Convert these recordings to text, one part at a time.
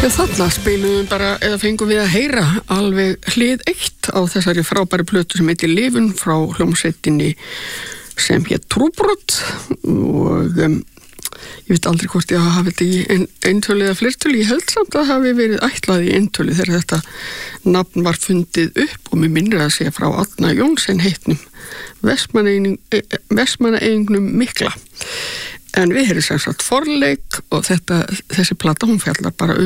Já, þarna spiluðum bara, eða fengum við að heyra alveg hlið eitt á þessari frábæri plötu sem heitir Lifun frá hljómsveitinni sem hétt Trúbrot og ég veit aldrei hvort ég hafi þetta í eintölu eða fleirtölu, ég held samt að hafi verið ætlað í eintölu þegar þetta nafn var fundið upp og mér minnir að segja frá Árna Jónsson heitnum Vestmannaeyingnum mikla. En við erum sem sagt forleik og þessi plata hún fjallar bara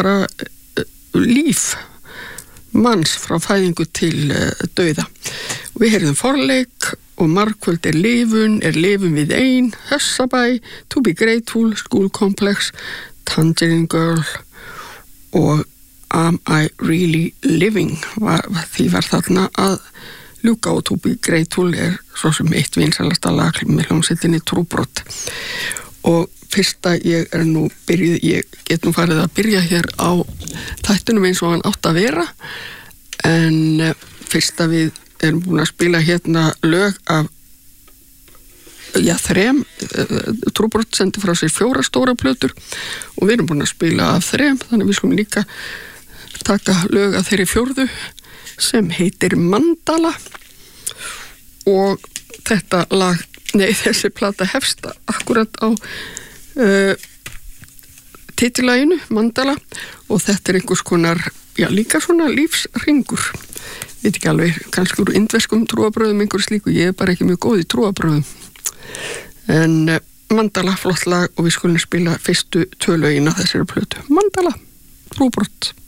líf manns frá fæðingu til dauða. Við erum forleik og margkvöld lifun við ein, Hössabæ, To Be Grateful, School Complex, Tangerine Girl og Am I Really Living því var þarna að ljúka og To Be Grateful svo sem eitt vinsælasta lag með hljómsveitinni Trúbrot. Og fyrsta ég get nú farið að byrja hér á þættunum eins og hann átt að vera, en fyrsta við erum búin að spila hérna lög af þrem, Trúbrot sendi frá sér 4 stóra plötur og við erum búin að spila af 3, þannig við skulum líka taka lög af þeirri 4 sem heitir Mandala og þessi plata hefst akkurat á titillaginu Mandala og þetta einhvers konar, líka svona lífsringur. Ég veit ekki alveg, kannski úr indverskum trúarbröðum einhver slíku, ég bara ekki mjög góð í trúarbröðum. En Mandala, flott lag og við skulum spila fyrstu 2 lögin af þessari plötu. Mandala, Trúbrot.